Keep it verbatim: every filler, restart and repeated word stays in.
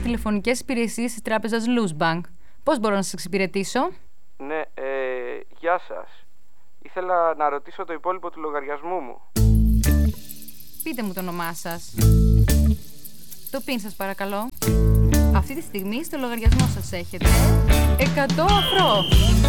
τηλεφωνικές υπηρεσίες της τράπεζας Luzbank. Πώς μπορώ να σας εξυπηρετήσω? Ναι, ε, γεια σας. Ήθελα να ρωτήσω το υπόλοιπο του λογαριασμού μου. Πείτε μου το όνομά σας. Το πιν σας παρακαλώ. Αυτή τη στιγμή στο λογαριασμό σας έχετε εκατό αφρό.